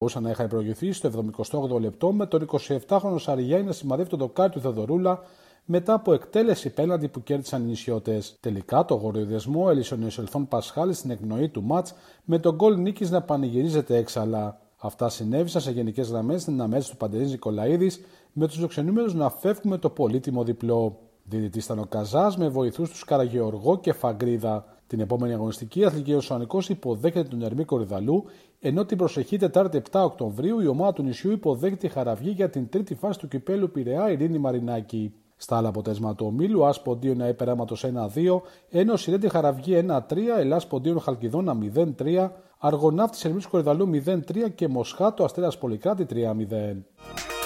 μπορούσαν να είχαν προηγηθεί στο 78ο λεπτό με τον 27χρονο Σαριγιάννη να σημαδεύει το δοκάρι του Θεοδωρούλα μετά από εκτέλεση πέναντι που κέρδισαν οι νησιώτες. Τελικά το γοριοδεσμό έλυσε ο Νεοσελθόν Πασχάλη στην εκπνοή του μάτς με τον γκολ νίκης να πανηγυρίζεται έξαλα. Αυτά συνέβησαν σε γενικές γραμμές στην αναμέτρηση του Παντελής Νικολαίδης, με τους φιλοξενούμενους να φεύγουν με το πολύτιμο διπλό. Διαιτητής ήταν ο Καζάς με βοηθούς τους Καραγεωργό και Φαγκρίδα. Την επόμενη αγωνιστική, η Αθλητική Ιερουσαλημικός υποδέχεται τον Ερμή Κορυδαλού, ενώ την προσεχή Τετάρτη 7 Οκτωβρίου η ομάδα του νησιού υποδέχεται τη Χαραυγή για την τρίτη φάση του κυπέλου Πειραιά Ειρήνη Μαρινάκη. Στα άλλα αποτέλεσμα του ομίλου, ΑΣ Ποντίων ΑΕ Περάματος 1-2, ενώ Σιρέντη Χαραυγή 1-3, Ελλάς Ποντίων Χαλκιδόνα 0-3, Αργοναύτης Ερμής Κορυδαλού 0-3 και Μοσχάτο Αστέρας Πολυκράτη 3-0.